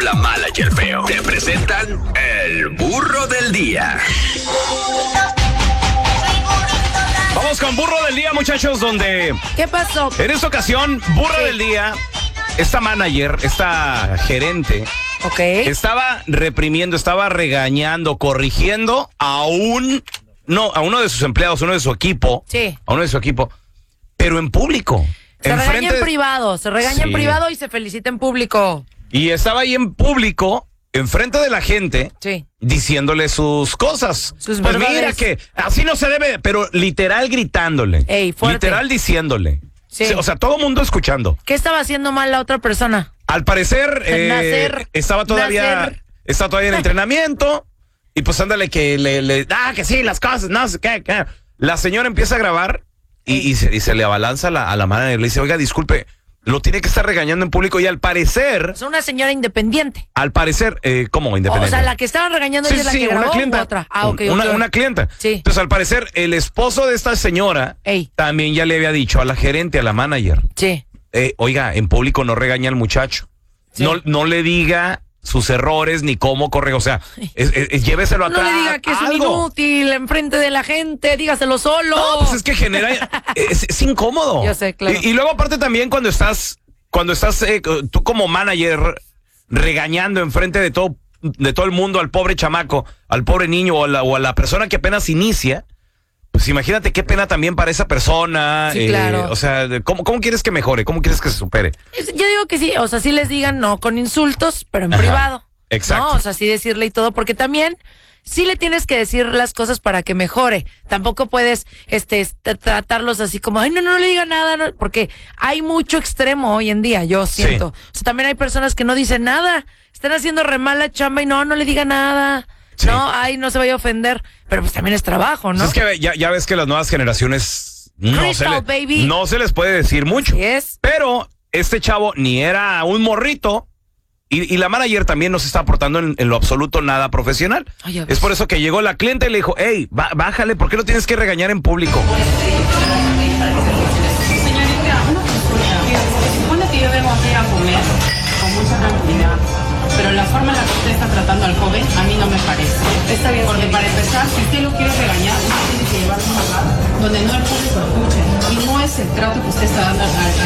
la mala y el feo. Te presentan el burro del día. Vamos con burro del día, muchachos, donde... ¿Qué pasó? En esta ocasión, burro del día, esta manager, esta gerente, estaba reprimiendo, estaba regañando, corrigiendo a uno de sus empleados, uno de su equipo. Sí. A uno de su equipo, pero en público. Se regaña en privado, en privado y se felicita en público. Y estaba ahí en público, enfrente de la gente, diciéndole sus cosas. Sus pues verdades. mira que así no se debe, pero literal gritándole. Ey, fuerte. Literal diciéndole. Sí. O sea, todo mundo escuchando. ¿Qué estaba haciendo mal la otra persona? Al parecer, estaba todavía en entrenamiento. Y pues ándale que que sí, las cosas, no sé qué. La señora empieza a grabar y se le abalanza a la manager. Le dice, oiga, disculpe, lo tiene que estar regañando en público. Y al parecer... Es una señora independiente. Al parecer, ¿cómo independiente? O sea, la que estaban regañando es la que grabó, una clienta. ¿o otra? Ah, ok. Una clienta. Sí. Entonces, al parecer, el esposo de esta señora también ya le había dicho a la gerente, a la manager. Sí. Oiga, en público no regaña al muchacho. Sí. No le diga sus errores ni cómo corre. O sea, lléveselo atrás. No le diga que es un inútil enfrente de la gente, dígaselo solo. No, pues es que genera... es incómodo. Yo sé, claro. Y luego, aparte, también cuando estás tú como manager regañando enfrente de todo el mundo al pobre chamaco, al pobre niño o a la persona que apenas inicia, pues imagínate qué pena también para esa persona. Sí, claro. O sea, ¿cómo quieres que mejore? ¿Cómo quieres que se supere? Yo digo que sí, o sea, sí les digan no con insultos, pero en privado. Exacto. No, o sea, sí decirle y todo, porque también sí le tienes que decir las cosas para que mejore. Tampoco puedes tratarlos así como, ay, no le diga nada, no, porque hay mucho extremo hoy en día, yo siento. Sí. O sea, también hay personas que no dicen nada, están haciendo re mal la chamba y no le diga nada. Sí. No, ay, no se vaya a ofender, pero pues también es trabajo, ¿no? Pues es que ya ves que las nuevas generaciones no se les puede decir mucho. Así es. Pero este chavo ni era un morrito. Y la manager también no se está aportando en lo absoluto nada profesional. Ay, es por eso que llegó la cliente y le dijo, hey, bájale, ¿por qué lo tienes que regañar en público? Señorita, una consulta. Se supone que yo vengo aquí a comer con mucha tranquilidad, pero la forma en la que usted está tratando al joven a mí no me parece. Está bien. Porque para empezar, si usted lo quiere regañar, usted tiene que llevarlo a un lugar donde no el público escuche. Y no es el trato que usted está dando al